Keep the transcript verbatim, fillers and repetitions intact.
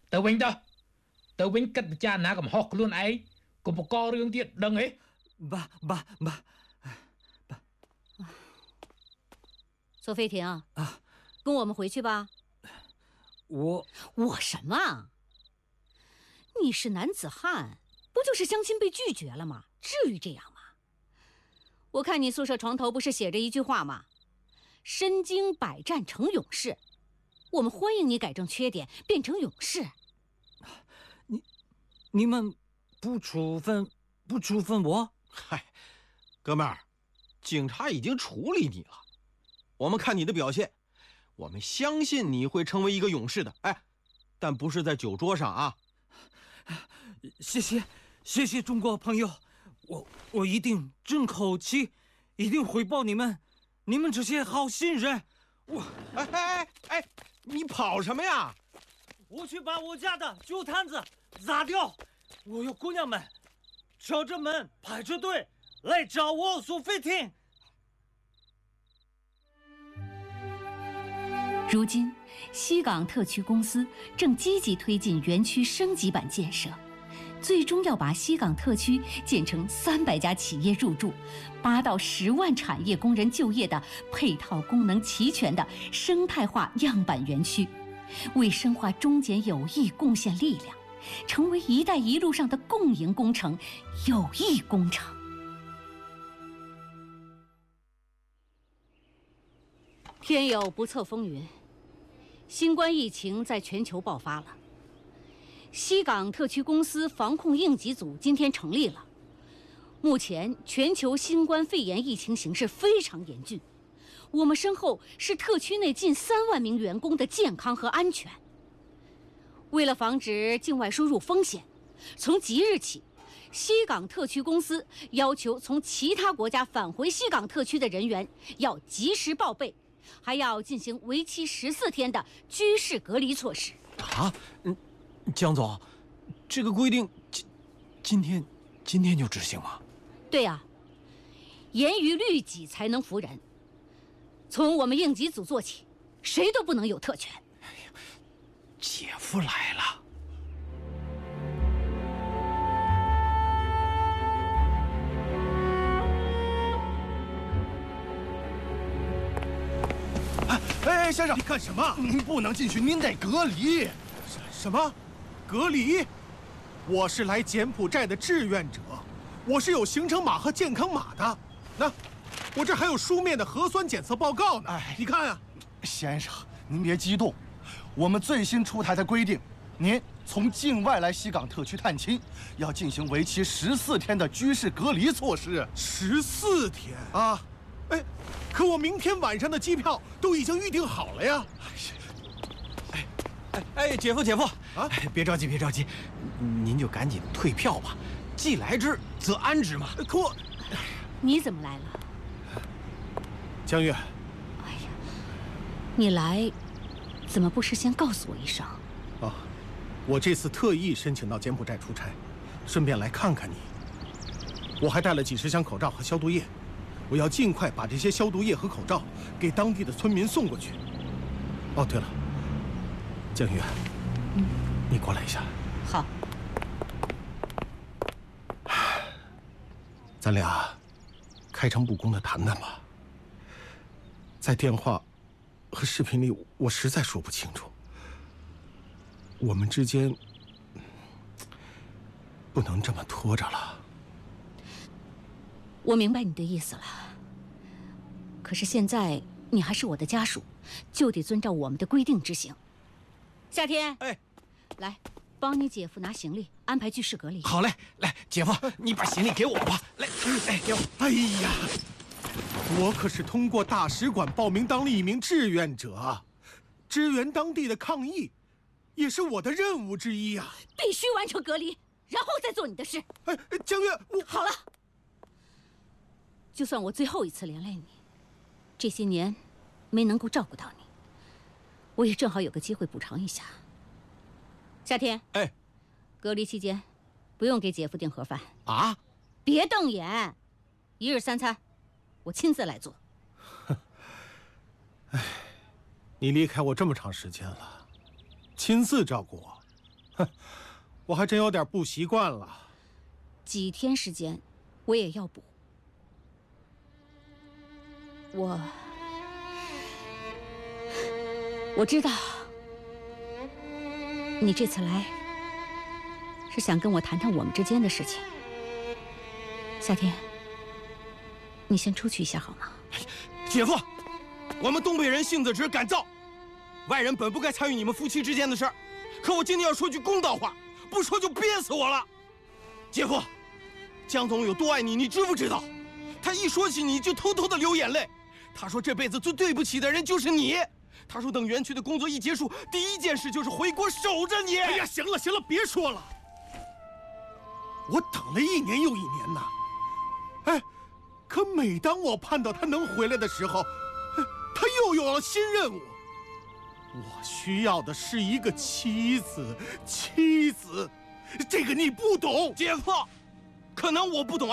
ទៅវិញទៅទៅវិញគិតពិចារណាកំហុសខ្លួនឯងកុំបកករឿងទៀតដឹងទេ爸爸爸索飞婷啊，跟我们回去吧。 我我什么？你是男子汉，不就是相亲被拒绝了吗？至于这样吗？我看你宿舍床头不是写着一句话吗？身经百战成勇士。我们欢迎你改正缺点，变成勇士。 你你们不处分不处分我？ 嗨，哥们儿，警察已经处理你了。我们看你的表现，我们相信你会成为一个勇士的。哎，但不是在酒桌上啊。 谢谢谢谢中国朋友，我我一定争口气，一定回报你们，你们这些好心人。我哎哎哎哎，你跑什么呀？ 我去把我家的酒摊子砸掉，我要姑娘们敲着门排着队来找我索菲婷。 如今，西港特区公司正积极推进园区升级版建设，最终要把西港特区建成三百家企业入驻、八到十万产业工人就业的配套功能齐全的生态化样板园区，为深化中柬友谊贡献力量，成为“一带一路”上的共赢工程、友谊工程。天有不测风云，新冠疫情在全球爆发了。西港特区公司防控应急组今天成立了。目前全球新冠肺炎疫情形势非常严峻，我们身后是特区内近三万名员工的健康和安全。为了防止境外输入风险，从即日起，西港特区公司要求从其他国家返回西港特区的人员要及时报备，还要进行为期十四天的居室隔离措施。 啊，嗯，江总，这个规定今今天今天就执行吗？ 对呀、啊，严于律己才能服人。从我们应急组做起，谁都不能有特权。 哎呀，姐夫来了。 哎，先生，你干什么？您不能进去，您得隔离。 什什么？隔离？我是来柬埔寨的志愿者，我是有行程码和健康码的。那，我这还有书面的核酸检测报告呢。哎，你看啊， 先生，您别激动。我们最新出台的规定，您从境外来西港特区探亲，要进行为期十四天的居室隔离措施。 十四天啊！哎，可我明天晚上的机票都已经预定好了呀！ 哎哎哎，姐夫姐夫啊，别着急别着急，您就赶紧退票吧，既来之则安之嘛。 可我， 你怎么来了？ 江月， 哎呀，你来，怎么不事先告诉我一声？ 啊，我这次特意申请到柬埔寨出差，顺便来看看你。我还带了几十箱口罩和消毒液。我要尽快把这些消毒液和口罩给当地的村民送过去。哦，对了，江月，嗯，你过来一下。 好。 咱俩开诚布公的谈谈吧。在电话和视频里，我实在说不清楚。我们之间不能这么拖着了。 我明白你的意思了，可是现在你还是我的家属，就得遵照我们的规定执行。夏天， 哎， 来，帮你姐夫拿行李，安排居室隔离。 好嘞，来，姐夫，你把行李给我吧。来，哎，给我。 哎呀，我可是通过大使馆报名当了一名志愿者，支援当地的抗疫，也是我的任务之一呀、啊。 必须完成隔离，然后再做你的事。 哎，江月，我好了。就算我最后一次连累你，这些年没能够照顾到你，我也正好有个机会补偿一下。夏天， 哎， 隔离期间不用给姐夫订盒饭啊！ 别瞪眼，一日三餐我亲自来做。 哎，你离开我这么长时间了，亲自照顾我， 哼，我还真有点不习惯了。 几天时间，我也要补。我我知道，你这次来是想跟我谈谈我们之间的事情。夏天，你先出去一下好吗？ 姐夫，我们东北人性子直敢躁，外人本不该参与你们夫妻之间的事儿。可我今天要说句公道话，不说就憋死我了。姐夫，江总有多爱你，你知不知道？他一说起你就偷偷的流眼泪。他说这辈子最对不起的人就是你。他说等园区的工作一结束，第一件事就是回国守着你。 哎呀，行了行了，别说了。我等了一年又一年呐，哎，可每当我盼到他能回来的时候，他又有了新任务。我需要的是一个妻子，妻子，这个你不懂， 姐夫，可能我不懂